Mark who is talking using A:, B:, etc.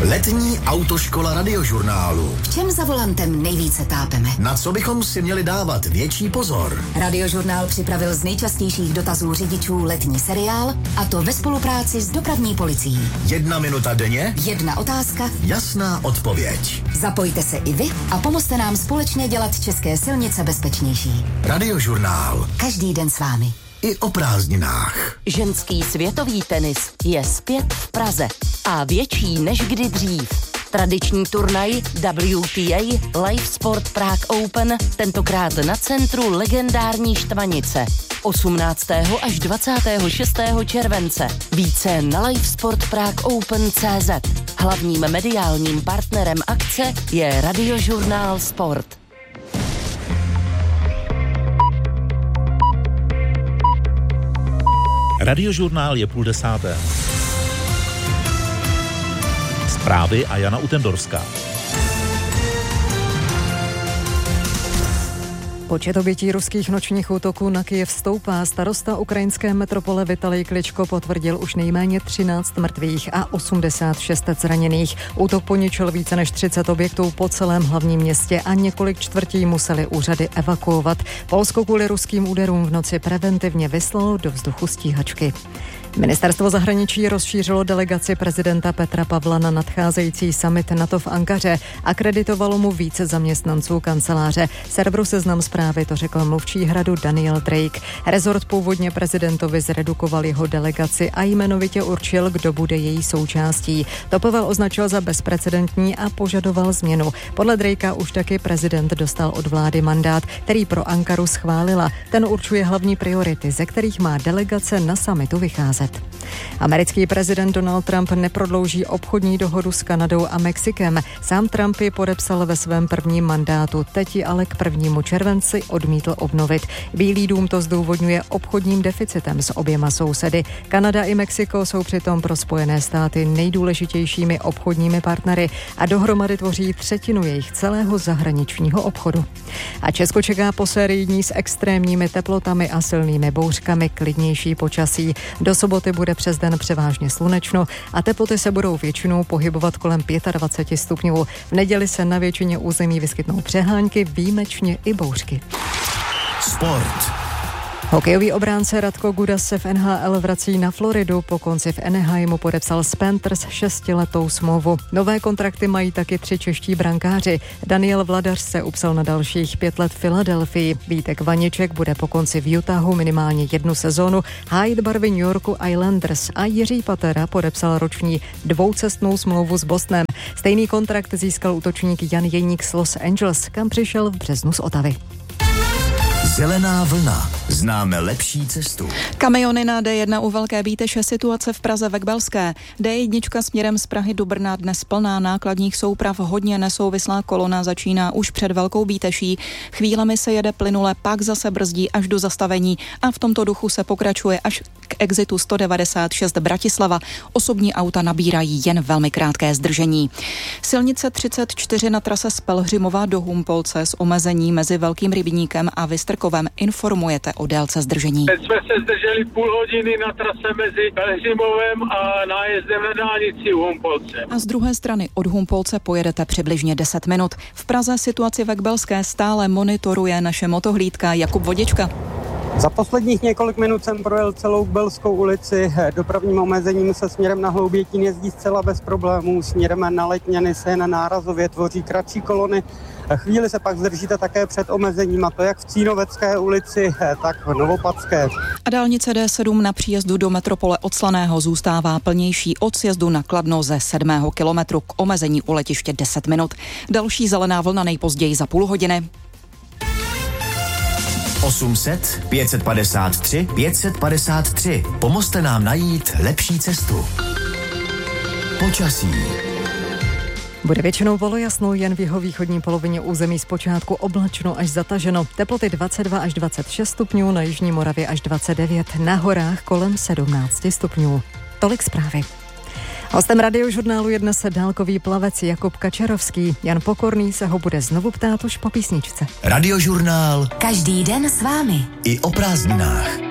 A: Letní autoškola Radiožurnálu.
B: V čem za volantem nejvíce tápeme?
A: Na co bychom si měli dávat větší pozor?
B: Radiožurnál připravil z nejčastějších dotazů řidičů letní seriál, a to ve spolupráci s dopravní policií.
A: 1 minuta denně,
B: 1 otázka,
A: jasná odpověď.
B: Zapojte se i vy a pomozte nám společně dělat české silnice bezpečnější.
A: Radiožurnál.
B: Každý den s vámi.
A: I o prázdninách.
C: Ženský světový tenis je zpět v Praze a větší než kdy dřív. Tradiční turnaj WTA Live Sport Prague Open tentokrát na centru legendární Štvanice. 18. až 26. července. Více na livesportpragueopen.cz. Hlavním mediálním partnerem akce je Radiožurnál Sport.
D: Radiožurnál je 9:30. Zprávy a Jana Utendorská.
E: Počet obětí ruských nočních útoků na Kyjev stoupá. Starosta ukrajinské metropole Vitalij Kličko potvrdil už nejméně 13 mrtvých a 86 zraněných. Útok poničil více než 30 objektů po celém hlavním městě a několik čtvrtí museli úřady evakuovat. Polsko kvůli ruským úderům v noci preventivně vyslalo do vzduchu stíhačky. Ministerstvo zahraničí rozšířilo delegaci prezidenta Petra Pavla na nadcházející summit NATO v Ankaře. Akreditovalo mu více zaměstnanců kanceláře. Serveru Seznam Zprávy to řekl mluvčí Hradu Daniel Drake. Rezort původně prezidentovi zredukoval jeho delegaci a jmenovitě určil, kdo bude její součástí. To Pavel označil za bezprecedentní a požadoval změnu. Podle Drakea už taky prezident dostal od vlády mandát, který pro Ankaru schválila. Ten určuje hlavní priority, ze kterých má delegace na summitu vycházet. Americký prezident Donald Trump neprodlouží obchodní dohodu s Kanadou a Mexikem. Sám Trump ji podepsal ve svém prvním mandátu, teď ji ale k 1. červenci odmítl obnovit. Bílý dům to zdůvodňuje obchodním deficitem s oběma sousedy. Kanada i Mexiko jsou přitom pro Spojené státy nejdůležitějšími obchodními partnery a dohromady tvoří 1/3 jejich celého zahraničního obchodu. A Česko čeká po sérii dní s extrémními teplotami a silnými bouřkami klidnější počasí. Do soboty bude přes den převážně slunečno a teploty se budou většinou pohybovat kolem 25 stupňů. V neděli se na většině území vyskytnou přehánky, výjimečně i bouřky.
A: Sport.
E: Hokejový obránce Radko Gudas se v NHL vrací na Floridu. Po konci v Anaheimu podepsal s Panthers 6letou smlouvu. Nové kontrakty mají taky 3 čeští brankáři. Daniel Vladař se upsal na dalších 5 let v Filadelfii. Vítek Vaniček bude po konci v Utahu minimálně 1 sezónu hájit barvy New Yorku Islanders a Jiří Patera podepsal roční 2cestnou smlouvu s Bostonem. Stejný kontrakt získal útočník Jan Jeník z Los Angeles, kam přišel v březnu z Ottawy.
A: Zelená vlna. Známe lepší cestu.
F: Kamiony na D1 u Velké Bíteše, situace v Praze Vekbelské. D1 směrem z Prahy do Brna dnes plná nákladních souprav, hodně nesouvislá kolona začíná už před Velkou Bíteší. Chvílemi se jede plynule, pak zase brzdí až do zastavení a v tomto duchu se pokračuje až k exitu 196 Bratislava. Osobní auta nabírají jen velmi krátké zdržení. Silnice 34 na trase z Pelhřimova do Humpolce s omezením mezi Velkým Rybníkem a Vystrkovem informujete o délce zdržení.
G: Jsme se zdrželi půl hodiny na trase mezi Pelhřimovem a nájezdem na dálnici u Humpolce.
F: A z druhé strany od Humpolce pojedete přibližně 10 minut. V Praze situaci ve Kbelské stále monitoruje naše motohlídka Jakub Vodička.
H: Za posledních několik minut jsem projel celou Kbelskou ulici. Dopravním omezením se směrem na Hloubětín jezdí zcela bez problémů. Směrem na Letňany se jen nárazově tvoří kratší kolony. Chvíli se pak zdržíte také před omezením, a to jak v Cínovecké ulici, tak v Novopadské.
F: A dálnice D7 na příjezdu do metropole od Slaného zůstává plnější od sjezdu na Kladno ze 7. kilometru k omezení u letiště 10 minut. Další zelená vlna nejpozději za půl hodiny.
A: 800 553 553. Pomozte nám najít lepší cestu. Počasí.
E: Bude většinou polojasno, jen v jihovýchodní polovině území zpočátku oblačno až zataženo. Teploty 22 až 26 stupňů, na jižní Moravě až 29, na horách kolem 17 stupňů. Tolik zprávy. Hostem Radiožurnálu je dnes dálkový plavec Jakub Kačarovský. Jan Pokorný se ho bude znovu ptát už po písničce.
A: Radiožurnál.
B: Každý den s vámi.
A: I o prázdninách.